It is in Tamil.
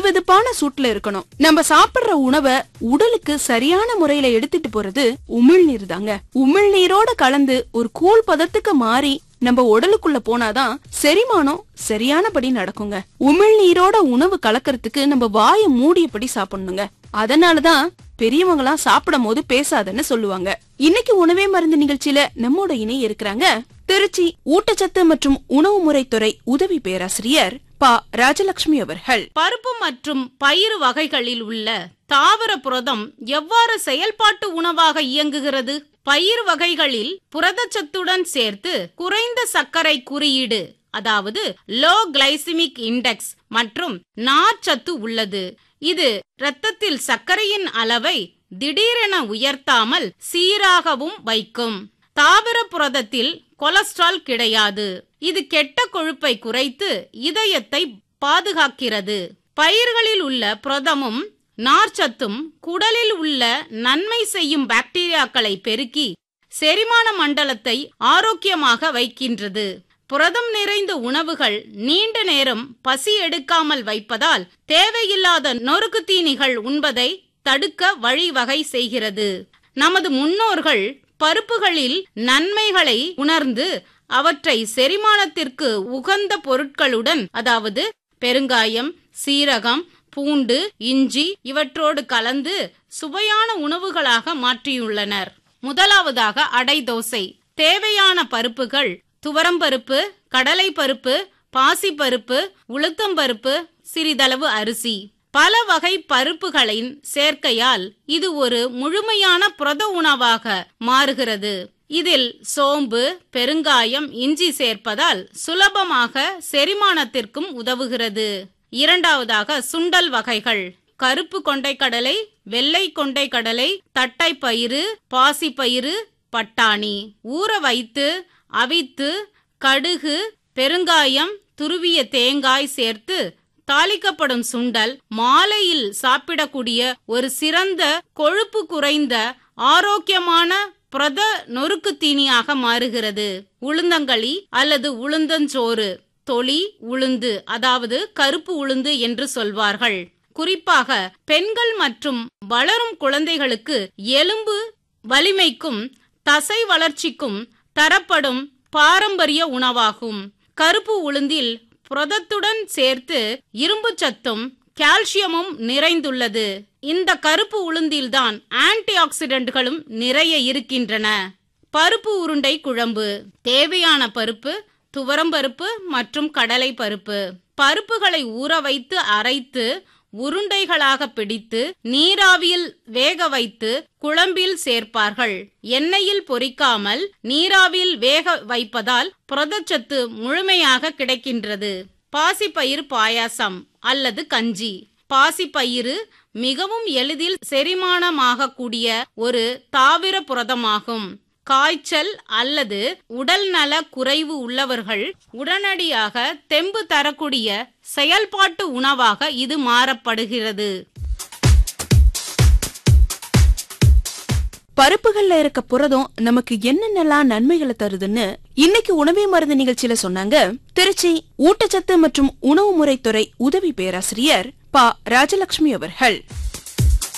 வெதுவெதுப்பான சூட்ல இருக்கணும். நம்ம சாப்பிடுற உணவை உடலுக்கு சரியான முறையில எடுத்துட்டு போறது உமிழ்நீர் தாங்க. உமிழ்நீரோட கலந்து ஒரு கூழ் பதத்துக்கு மாறி நம்ம உடலுக்குள்ள போனாதான் செரிமானம் சரியானபடி நடக்குங்க. உமிழ்நீரோட உணவு கலக்கிறதுக்கு நம்ம வாயை மூடியபடி சாப்பிடணுங்க. அதனாலதான் பெரியவங்களாம் சாப்பிடும் போது பேசாதன்னு சொல்லுவாங்க. இன்னைக்கு உணவே மருந்து நிகழ்ச்சியில நம்மோட இணைய இருக்கிறாங்க திருச்சி ஊட்டச்சத்து மற்றும் உணவு முறைத்துறை உதவி பேராசிரியர் ப. ராஜலட்சுமி அவர்கள். பருப்பு மற்றும் பயிறு வகைகளில் உள்ள தாவர புரதம் எவ்வாறு செயல்பாட்டு உணவாக இயங்குகிறது? பயிர் வகைகளில் புரதச்சத்துடன் சேர்த்து குறைந்த சர்க்கரை குறியீடு, அதாவது லோ கிளைசிமிக் இண்டெக்ஸ் மற்றும் நார்ச்சத்து உள்ளது. இது இரத்தத்தில் சர்க்கரையின் அளவை திடீரென உயர்த்தாமல் சீராகவும் வைக்கும். தாவர புரதத்தில் கொலஸ்ட்ரால் கிடையாது. இது கெட்ட கொழுப்பை குறைத்து இதயத்தை பாதுகாக்கிறது. பயிர்களில் உள்ள புரதமும் நார்ச்சத்தும் குடலில் உள்ள நன்மை செய்யும் பாக்டீரியாக்களை பெருக்கி செரிமான மண்டலத்தை ஆரோக்கியமாக வைக்கின்றது. புரதம் நிறைந்த உணவுகள் நீண்ட நேரம் பசி எடுக்காமல் வைப்பதால் தேவையில்லாத நொறுக்கு தீனிகள் உண்பதை தடுக்க வழிவகை செய்கிறது. நமது முன்னோர்கள் பருப்புகளில் நன்மைகளை உணர்ந்து அவற்றை செரிமானத்திற்கு உகந்த பொருட்களுடன், அதாவது பெருங்காயம், சீரகம், பூண்டு, இஞ்சி இவற்றோடு கலந்து சுவையான உணவுகளாக மாற்றியுள்ளனர். முதலாவதாக அடை தோசை. தேவையான பருப்புகள் துவரம்பருப்பு, கடலை பருப்பு, பாசி பருப்பு, உளுத்தம்பருப்பு, சிறிதளவு அரிசி. பல வகை பருப்புகளின் சேர்க்கையால் இது ஒரு முழுமையான புரத உணவாக மாறுகிறது. இதில் சோம்பு, பெருங்காயம், இஞ்சி சேர்ப்பதால் சுலபமாக செரிமானத்திற்கும் உதவுகிறது. இரண்டாவதாக சுண்டல் வகைகள். கருப்பு கொண்டைக்கடலை, வெள்ளை கொண்டைக்கடலை, தட்டை பயிறு, பாசி பயிறு, பட்டாணி ஊற வைத்து அவித்து கடுகு, பெருங்காயம், துருவிய தேங்காய் சேர்த்து தாளிக்கப்படும் சுண்டல் மாலையில் சாப்பிடக்கூடிய ஒரு சிறந்த கொழுப்பு குறைந்த ஆரோக்கியமான புரத நொறுக்கு தீனியாக மாறுகிறது. உளுந்தங்களி அல்லது உளுந்தஞ்சோறு. தொளி உளுந்து, அதாவது கருப்பு உளுந்து என்று சொல்வார்கள். குறிப்பாக பெண்கள் மற்றும் வளரும் குழந்தைகளுக்கு எலும்பு வலிமைக்கும் தசை வளர்ச்சிக்கும் தரப்படும் பாரம்பரிய உணவாகும். கருப்பு உளுந்தில் புரதத்துடன் சேர்த்து இரும்பு சத்தும் கால்சியமும் நிறைந்துள்ளது. இந்த கருப்பு உளுந்தில்தான் ஆன்டி ஆக்சிடென்ட்களும் நிறைய இருக்கின்றன. பருப்பு உருண்டை குழம்பு. தேவையான பருப்பு துவரம்பருப்பு மற்றும் கடலை பருப்பு. பருப்புகளை ஊற வைத்து அரைத்து உருண்டைகளாக பிடித்து நீராவியில் வேக வைத்து குழம்பில் சேர்ப்பார்கள். எண்ணெயில் பொரிக்காமல் நீராவியில் வேக வைப்பதால் புரதச்சத்து முழுமையாக கிடைக்கின்றது. பாசிப்பயிறு பாயாசம் அல்லது கஞ்சி. பாசிப்பயிறு மிகவும் எளிதில் செரிமானமாகக்கூடிய ஒரு தாவர புரதமாகும். காய்ச்சல் அல்லது உடல் நல குறைவு உள்ளவர்கள் உடனடியாக தெம்பு தரக்கூடிய செயல்பாட்டு உணவாக இது மாறப்படுகிறது. பருப்புகள்ல இருக்க புரதம் நமக்கு என்னென்னலாம் நன்மைகளை தருதுன்னு இன்னைக்கு உணவே மருந்து நிகழ்ச்சியில சொன்னாங்க திருச்சி ஊட்டச்சத்து மற்றும் உணவு முறைத்துறை உதவி பேராசிரியர் ப. ராஜலட்சுமி அவர்கள்.